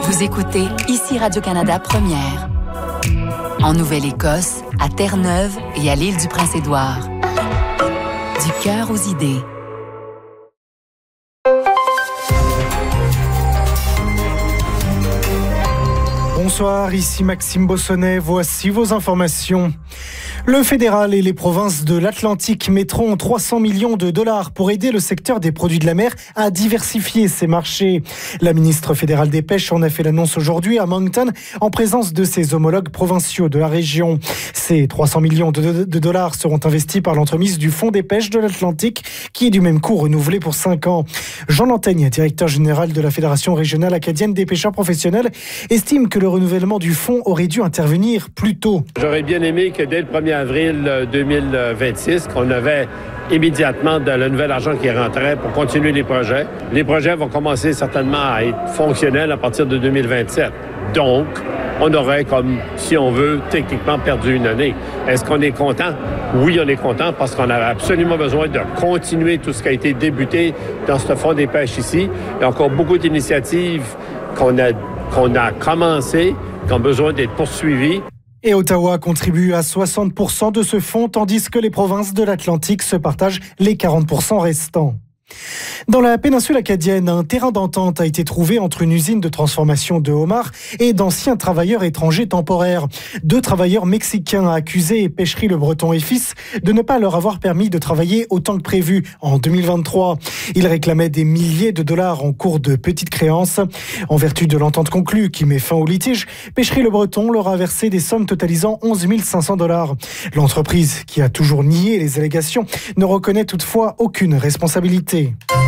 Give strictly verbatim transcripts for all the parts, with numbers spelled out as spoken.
Vous écoutez ici Radio-Canada Première. En Nouvelle-Écosse, à Terre-Neuve et à l'île du Prince-Édouard. Du cœur aux idées. Bonsoir, ici Maxime Bossonnet, voici vos informations. Le fédéral et les provinces de l'Atlantique mettront trois cents millions de dollars pour aider le secteur des produits de la mer à diversifier ses marchés. La ministre fédérale des Pêches en a fait l'annonce aujourd'hui à Moncton en présence de ses homologues provinciaux de la région. Ces trois cents millions de, de dollars seront investis par l'entremise du Fonds des pêches de l'Atlantique qui est du même coup renouvelé pour cinq ans. Jean Lantaigne, directeur général de la Fédération régionale acadienne des pêcheurs professionnels, estime que le renouvellement du fonds aurait dû intervenir plus tôt. J'aurais bien aimé que dès le premier avril deux mille vingt-six, qu'on avait immédiatement de le nouvel argent qui rentrait pour continuer les projets. Les projets vont commencer certainement à être fonctionnels à partir de deux mille vingt-sept. Donc, on aurait, comme, si on veut, techniquement perdu une année. Est-ce qu'on est content? Oui, on est content parce qu'on avait absolument besoin de continuer tout ce qui a été débuté dans ce fonds des pêches ici. Il y a encore beaucoup d'initiatives qu'on a, qu'on a commencées, qui ont besoin d'être poursuivies. Et Ottawa contribue à soixante pour cent de ce fonds, tandis que les provinces de l'Atlantique se partagent les quarante pour cent restants. Dans la péninsule acadienne, un terrain d'entente a été trouvé entre une usine de transformation de homards et d'anciens travailleurs étrangers temporaires. Deux travailleurs mexicains accusés, Pêcherie Le Breton et Fils, de ne pas leur avoir permis de travailler autant que prévu en deux mille vingt-trois. Ils réclamaient des milliers de dollars en cours de petites créances. En vertu de l'entente conclue qui met fin au litige, Pêcherie Le Breton leur a versé des sommes totalisant onze mille cinq cents dollars. L'entreprise, qui a toujours nié les allégations, ne reconnaît toutefois aucune responsabilité.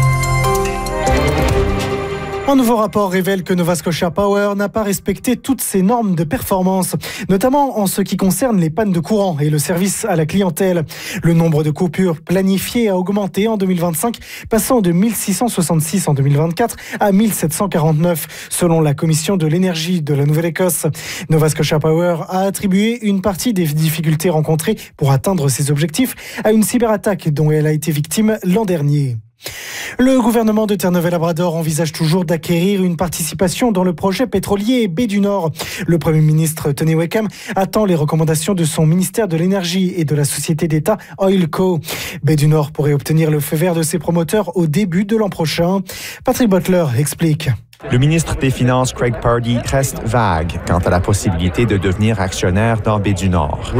Un nouveau rapport révèle que Nova Scotia Power n'a pas respecté toutes ses normes de performance, notamment en ce qui concerne les pannes de courant et le service à la clientèle. Le nombre de coupures planifiées a augmenté en deux mille vingt-cinq, passant de mille six cent soixante-six en deux mille vingt-quatre à mille sept cent quarante-neuf, selon la Commission de l'énergie de la Nouvelle-Écosse. Nova Scotia Power a attribué une partie des difficultés rencontrées pour atteindre ses objectifs à une cyberattaque dont elle a été victime l'an dernier. Le gouvernement de Terre-Neuve-et-Labrador envisage toujours d'acquérir une participation dans le projet pétrolier Baie du Nord. Le Premier ministre Tony Wickham attend les recommandations de son ministère de l'Énergie et de la société d'État Oilco. Baie du Nord pourrait obtenir le feu vert de ses promoteurs au début de l'an prochain. Patrick Butler explique. Le ministre des Finances, Craig Pardee, reste vague quant à la possibilité de devenir actionnaire dans Baie du Nord.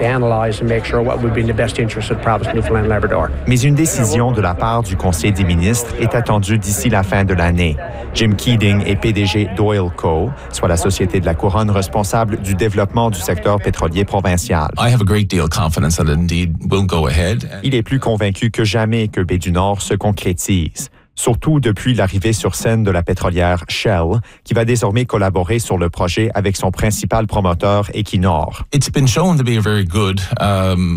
Mais une décision de la part du Conseil des ministres est attendue d'ici la fin de l'année. Jim Keating est P D G d'Oilco, soit la société de la couronne responsable du développement du secteur pétrolier provincial. Il est plus convaincu que jamais que Baie du Nord se concrétise. Surtout depuis l'arrivée sur scène de la pétrolière Shell, qui va désormais collaborer sur le projet avec son principal promoteur Equinor. It's been shown to be a very good um,